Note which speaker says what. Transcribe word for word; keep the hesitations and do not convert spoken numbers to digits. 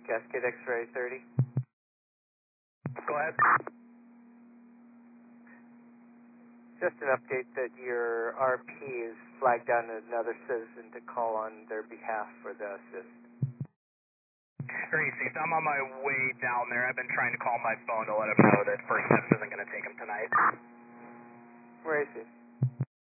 Speaker 1: Cascade X-ray thirty.
Speaker 2: Go ahead.
Speaker 1: Just an update that your R P is flagged down as another citizen to call on their behalf for the assist.
Speaker 2: Great, Steve. I'm on my way down there. I've been trying to call my phone to let him know that First Steps isn't going to take him tonight.
Speaker 1: Where is he?